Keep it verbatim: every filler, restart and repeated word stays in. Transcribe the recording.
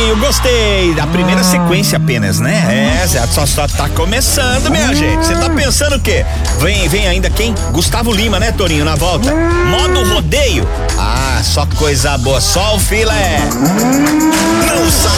Torinho, gostei. A primeira sequência apenas, né? É, só, só tá começando, minha gente. Você tá pensando o quê? Vem, vem ainda quem? Gustavo Lima, né, Torinho, na volta. Modo rodeio. Ah, só coisa boa, só o filé. Não sai